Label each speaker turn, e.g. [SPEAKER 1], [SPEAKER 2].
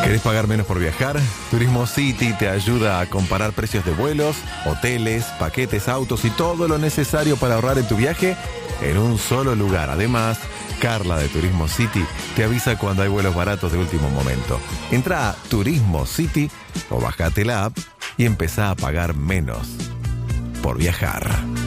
[SPEAKER 1] ¿Querés pagar menos por viajar? Turismo City te ayuda a comparar precios de vuelos, hoteles, paquetes, autos y todo lo necesario para ahorrar en tu viaje en un solo lugar. Además, Carla de Turismo City te avisa cuando hay vuelos baratos de último momento. Entra a Turismo City o bajate la app y empezá a pagar menos por viajar.